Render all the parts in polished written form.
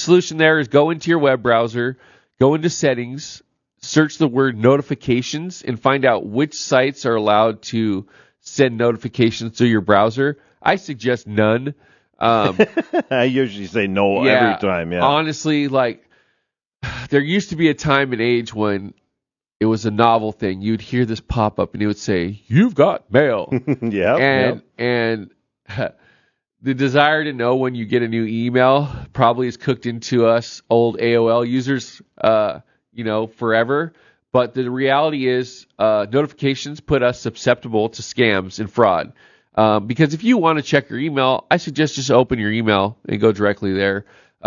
solution there is go into your web browser, go into settings, search the word notifications, and find out which sites are allowed to send notifications to your browser. I suggest none. I usually say no every time. Yeah. Honestly, like there used to be a time and age when it was a novel thing. You'd hear this pop up and it would say, "You've got mail." Yeah. And the desire to know when you get a new email probably is cooked into us old AOL users, forever. But the reality is, notifications put us susceptible to scams and fraud. Because if you want to check your email, I suggest just open your email and go directly there.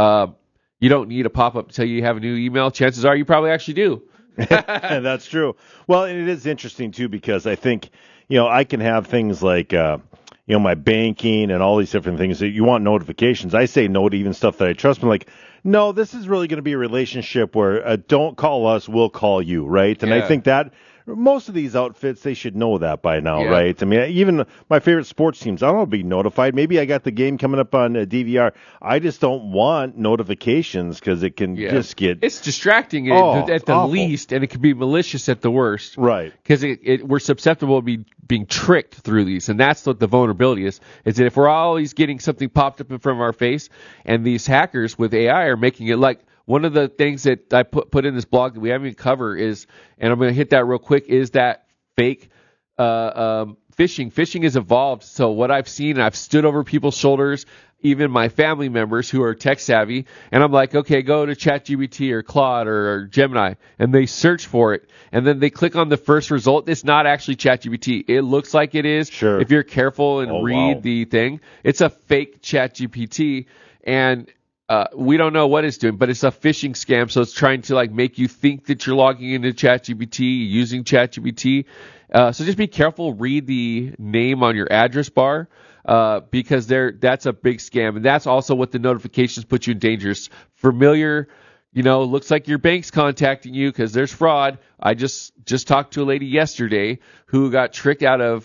You don't need a pop-up to tell you have a new email. Chances are you probably actually do. That's true. Well, and it is interesting, too, because I think, I can have things like, my banking and all these different things that you want notifications. I say no to even stuff that I trust. I'm like, no, this is really going to be a relationship where don't call us, we'll call you, right? And I think that most of these outfits, they should know that by now, right? I mean, even my favorite sports teams, I don't want to be notified. Maybe I got the game coming up on DVR. I just don't want notifications because it can just get... It's distracting at the awful. least, and it can be malicious at the worst. Right. Because we're susceptible to being tricked through these, and that's what the vulnerability is that if we're always getting something popped up in front of our face, and these hackers with AI are making it like... One of the things that I put in this blog that we haven't even covered is, and I'm going to hit that real quick, is that fake phishing. Phishing has evolved. So what I've seen, I've stood over people's shoulders, even my family members who are tech savvy, and I'm like, okay, go to ChatGPT or Claude or Gemini, and they search for it, and then they click on the first result. It's not actually ChatGPT. It looks like it is. Sure. If you're careful and read the thing, it's a fake ChatGPT, and we don't know what it's doing, but it's a phishing scam. So it's trying to make you think that you're logging into ChatGPT, using ChatGPT. So just be careful. Read the name on your address bar because that's a big scam, and that's also what the notifications put you in danger. Familiar, looks like your bank's contacting you because there's fraud. I just talked to a lady yesterday who got tricked out of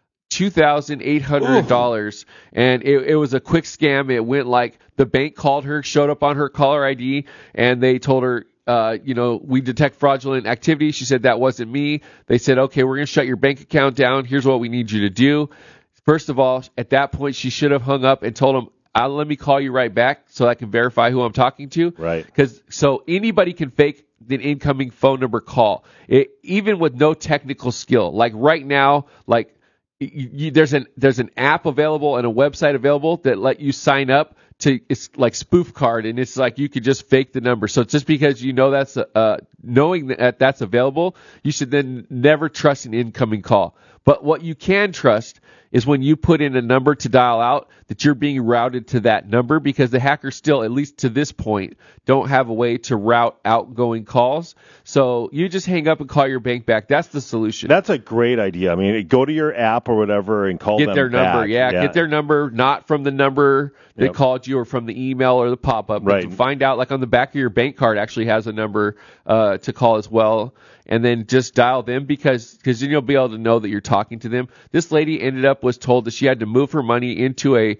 $2,800, and it was a quick scam. It went like the bank called her, showed up on her caller ID, and they told her, we detect fraudulent activity. She said, that wasn't me. They said, okay, we're going to shut your bank account down. Here's what we need you to do. First of all, at that point, she should have hung up and told them, let me call you right back so I can verify who I'm talking to. Right. So anybody can fake an incoming phone number call, even with no technical skill. Like right now, there's an app available and a website available that let you sign up to, it's like Spoof Card, and it's like you could just fake the number. So just because that's knowing that that's available, you should then never trust an incoming call. But what you can trust is when you put in a number to dial out, that you're being routed to that number, because the hackers still, at least to this point, don't have a way to route outgoing calls. So you just hang up and call your bank back. That's the solution. That's a great idea. I mean, go to your app or whatever and call them back. Get their number, get their number, not from the number that called you or from the email or the pop-up. Right. But to find out, like on the back of your bank card actually has a number to call as well. And then just dial them because then you'll be able to know that you're talking to them. This lady was told that she had to move her money into a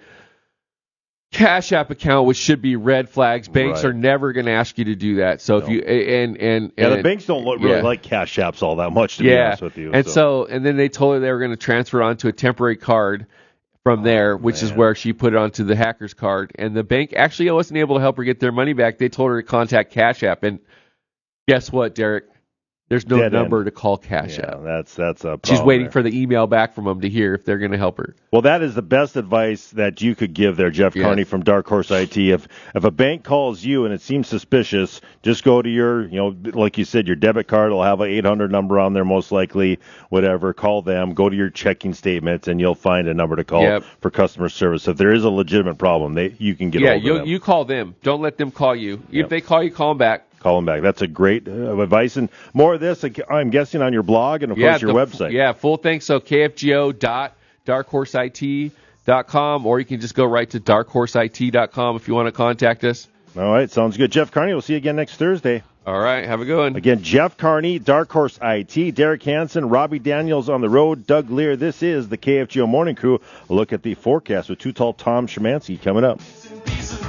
Cash App account, which should be red flags. Banks are never going to ask you to do that. So if you the banks don't really like Cash Apps all that much, to be honest with you. And then they told her they were going to transfer it onto a temporary card from there, which is where she put it onto the hacker's card. And the bank actually wasn't able to help her get their money back. They told her to contact Cash App, and guess what, Derek? There's no number to call Cash App. That's a problem. She's waiting for the email back from them to hear if they're going to help her. Well, that is the best advice that you could give there, Jeff Carney from Dark Horse IT. If a bank calls you and it seems suspicious, just go to your, like you said, your debit card will have an 800 number on there most likely, whatever. Call them. Go to your checking statements, and you'll find a number to call for customer service. If there is a legitimate problem, you can get hold of them. You call them. Don't let them call you. If they call you, call them back. Call them back. That's a great advice. And more of this, I'm guessing, on your blog and, of course, your website. Yeah, full thing. So kfgo.darkhorseIT.com, or you can just go right to darkhorseIT.com if you want to contact us. All right, sounds good. Jeff Carney, we'll see you again next Thursday. All right, have a good one. Again, Jeff Carney, Dark Horse IT, Derek Hansen, Robbie Daniels on the road, Doug Lear. This is the KFGO Morning Crew. A look at the forecast with Too Tall Tom Szymanski coming up.